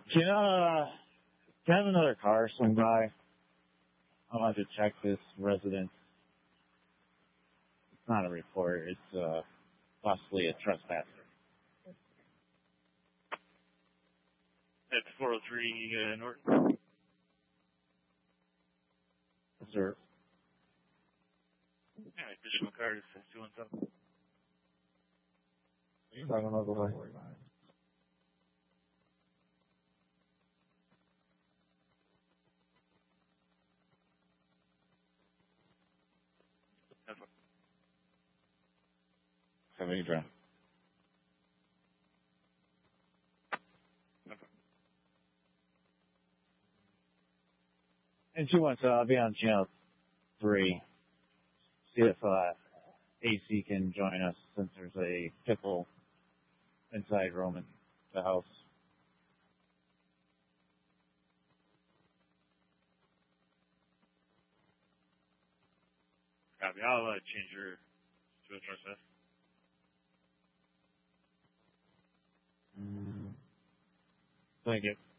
Can I have another car swing by? I wanted to check this residence. It's not a report. It's possibly a trespasser. That's 403 Norton. Yes, sir. Yeah, additional card is 217. I don't know the way. Have any drive. And she wants, I'll be on channel 3. See if AC can join us since there's a pickle inside roaming the house. Copy. I'll change her to a trespass. Thank you.